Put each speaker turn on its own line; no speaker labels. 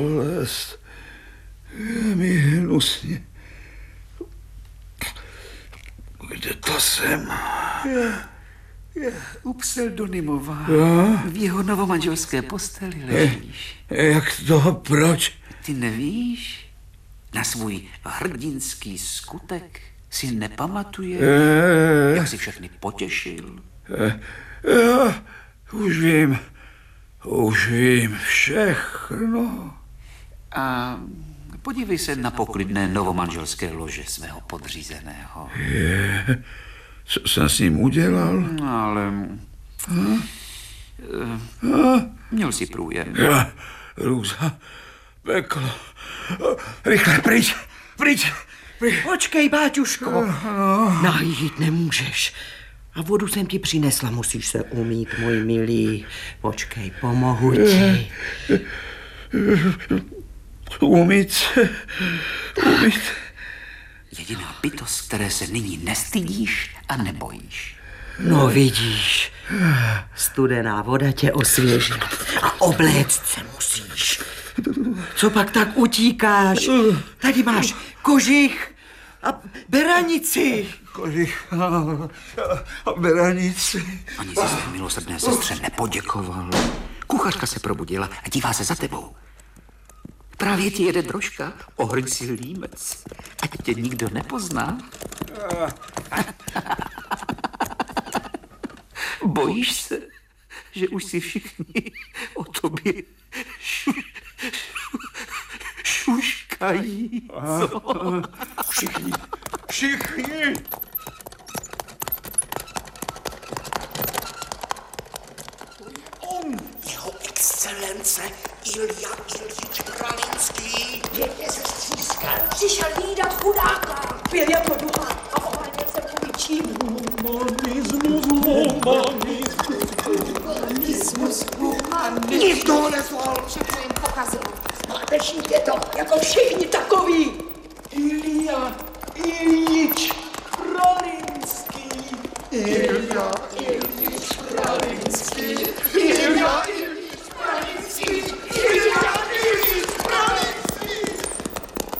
Bolest. Je mi hnusně. Kde to jsem?
Je u Pseldonymová.
Jo?
V jeho novomanželské posteli ležíš.
Jak to? Proč?
Ty nevíš? Na svůj hrdinský skutek si nepamatuješ? Jak si všechny potěšil?
Jo, už vím všechno.
A podívej se na poklidné novomanželské lože svého podřízeného.
Co jsem s ním udělal?
No, ale... Měl si průjem.
Růza, peklo. Rychle, pryč.
Počkej, Báťuško. Najít nemůžeš. A vodu jsem ti přinesla, musíš se umýt, můj milý. Počkej, pomohu ti.
Umýt.
Jediná bytost, které se nyní nestydíš a nebojíš.
No vidíš, studená voda tě osvěží a obléct se musíš. Co pak tak utíkáš? Tady máš kožich a beranici.
Kožich a beranici.
Ani si své milosrdné sestře nepoděkoval. Kuchařka se probudila a dívá se za tebou. Právě ti jede drožka, ohrň si límec, ať tě nikdo nepozná. Bojíš se, že už si všichni o tobě šuškají, co?
Všichni.
Jeho excelence Ilja Iljič Kralinský.
Pěkně se střískal, přišel jídat chudáka. Byl jako ducha a oháněl se povíčím. Humanismus.
Nikdo ho nezval.
Všechno jim pokazilo. Mátečník je to, jako všichni takový.
Ilja Iljič Kralinský. Ilja